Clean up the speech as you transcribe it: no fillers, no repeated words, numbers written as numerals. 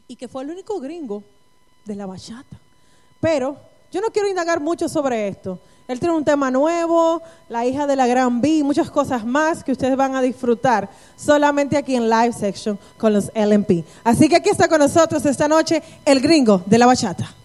y que fue el único gringo de la bachata. Pero yo no quiero indagar mucho sobre esto. Él tiene un tema nuevo, La hija de la gran B, muchas cosas más que ustedes van a disfrutar solamente aquí en Live Section con los LMP. Así que aquí está con nosotros esta noche el gringo de la bachata.